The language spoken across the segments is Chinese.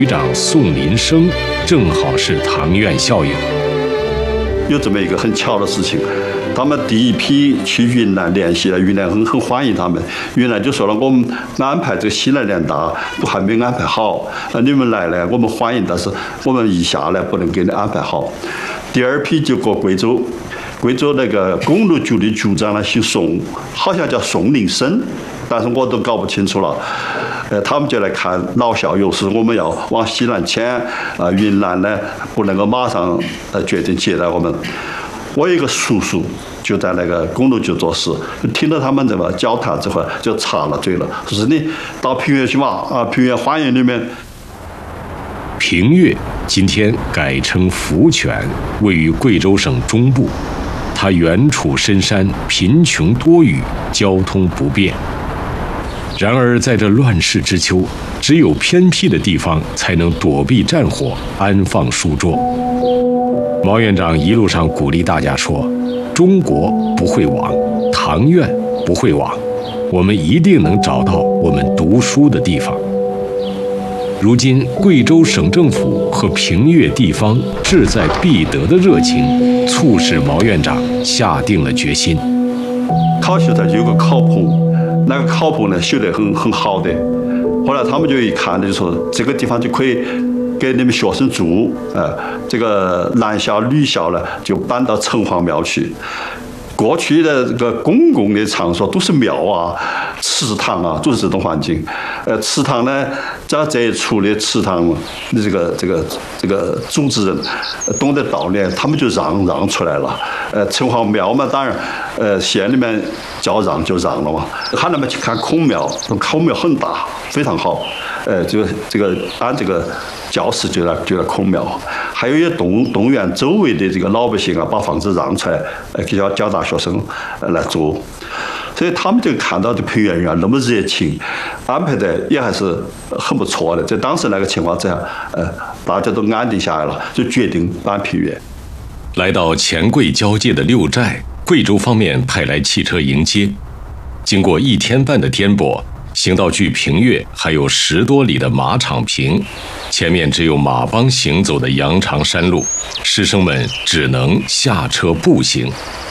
局长宋林生正好是唐院校友。 有这么一个很巧的事情，他们第一批去云南联系了，云南很欢迎他们。云南就说了，我们安排这个西南联大都还没安排好，你们来呢，我们欢迎，但是我们一下呢不能给你安排好。第二批就过贵州，贵州那个公路局的局长呢姓宋，好像叫宋林生，但是我都搞不清楚了。他们就来看老校友，是我们要往西南迁，云南呢不能够马上决定接待我们。我有一个叔叔就在那个公路局做事，听到他们这么交谈之后，就插了嘴了，说是你到平原去嘛，平原欢迎你们。 平越今天改称福泉，位于贵州省中部，它原处深山，贫穷多雨，交通不便。然而在这乱世之秋，只有偏僻的地方才能躲避战火，安放书桌。毛院长一路上鼓励大家说，中国不会亡，唐院不会亡，我们一定能找到我们读书的地方。如今贵州省政府和平越地方志在必得的热情，促使毛院长下定了决心。 考学这有个考棚，那个考棚呢修得很好的。后来他们就一看，就说这个地方就可以给你们学生住，这个男校女校呢就搬到城隍庙去。过去的这个公共的场所都是庙啊、祠堂啊，都是这种环境。祠堂呢，在这一处的祠堂的这个主持人懂得道理，他们就让出来了。城隍庙嘛，当然，县里面叫让就让了嘛。喊他们去看孔庙，孔庙很大，非常好。就这个按这个教室就来孔庙，还有一些动员周围的这个老百姓啊，把房子让出来，给交大学生来住。所以他们就看到这平原人那么热情，安排的也还是很不错的。在当时那个情况之下，大家都安定下来了，就决定搬平原。 来到黔贵交界的六寨，贵州方面派来汽车迎接。经过1天半的颠簸，行到距平越还有10多里的马场坪，前面只有马帮行走的羊肠山路，师生们只能下车步行。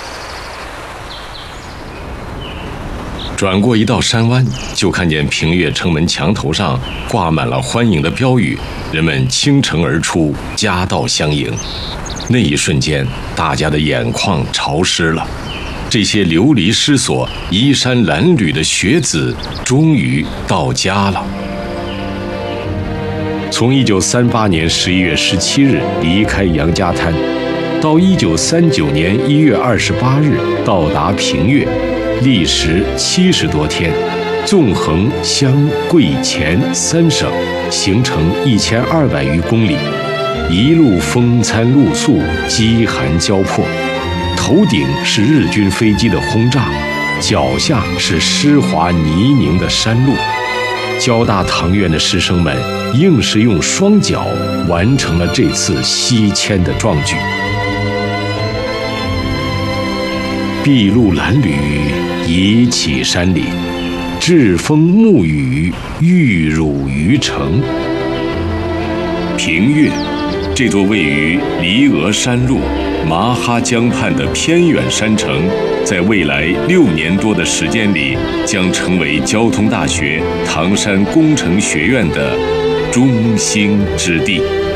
转过一道山湾，就看见平越城门墙头上挂满了欢迎的标语，人们倾城而出，夹道相迎。那一瞬间，大家的眼眶潮湿了。这些流离失所、衣衫褴褛的学子终于到家了。从1938年11月17日离开杨家滩，到1939年1月28日到达平越，历时70多天，纵横湘贵黔3省，行程1200余公里，一路风餐露宿，饥寒交迫。头顶是日军飞机的轰炸，脚下是湿滑泥泞的山路。交大唐院的师生们硬是用双脚完成了这次西迁的壮举。筚路蓝缕，移起山岭，栉风沐雨，玉汝于城。平越，这座位于黎峨山路麻哈江畔的偏远山城，在未来6年多的时间里，将成为交通大学唐山工程学院的中心之地。